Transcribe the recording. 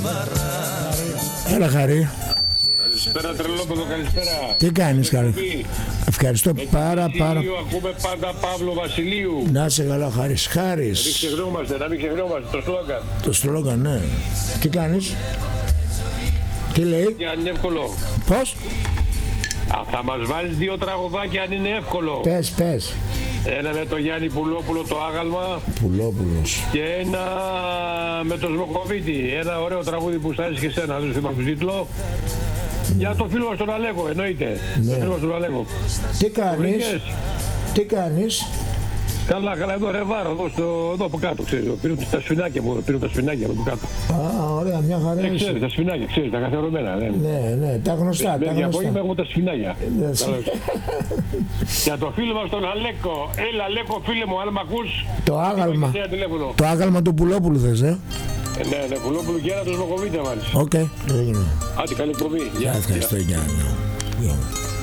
Έλα Χαρή. Καλησπέρα Τρελόπεδο, καλησπέρα. Τι κάνεις Χαρή? Ευχαριστώ πάρα. Ακούμε πάντα Παύλο Βασιλείου. Να σε καλά Χάρης. Να μην ξεχνόμαστε το σλόγγαν. Το σλόγγαν, ναι. Τι κάνεις? Τι λέει? Και αν είναι εύκολο. Πώς? Θα μας βάλεις 2 τραγουδάκια αν είναι εύκολο. Πες. Ένα με τον Γιάννη Πουλόπουλο, το Άγαλμα. Πουλόπουλος. Και ένα με τον Σμοκοβίτη. Ένα ωραίο τραγούδι που σ' άρεσε και εσένα, δεν θυμάμαι τον τίτλο. Για το φίλο μας τον Αλέκο, εννοείται. Ναι. Το φίλο μας τον Αλέκο. Τι κάνεις? Καλά, εδώ ρεβάρω, εδώ από κάτω, ξέρεις. Πήρουν τα σφινάκια μου από κάτω. Α, ωραία, μια χαρά. Ξέρεις, τα σφινάκια, ξέρεις, τα καθιερωμένα. Ναι, τα γνωστά. Για απόγευμα έχουμε τα σφινάκια. Για το φίλο μας τον Αλέκο. Έλα, Αλέκο, φίλε μου, αν μ' ακούς. Το άγαλμα του Πουλόπουλου θες, Ναι, Πουλόπουλου και ένα του Σμοκοβίτη να βάλεις. Οκ, έγινε. Άντε, καλή εκπομπή. Ευχαριστώ, γεια.